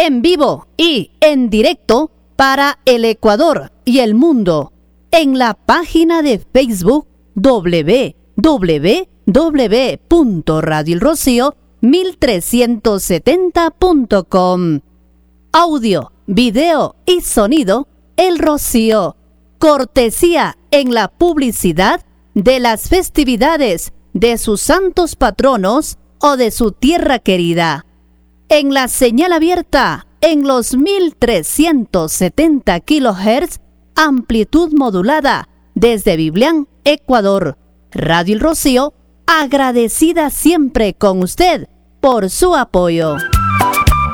en vivo y en directo para el Ecuador y el mundo en la página de Facebook www.radioelrocío1370.com. Audio, video y sonido El Rocío. Cortesía en la publicidad de las festividades de sus santos patronos o de su tierra querida. En la señal abierta en los 1370 kHz, amplitud modulada desde Biblián, Ecuador. Radio El Rocío, agradecida siempre con usted por su apoyo.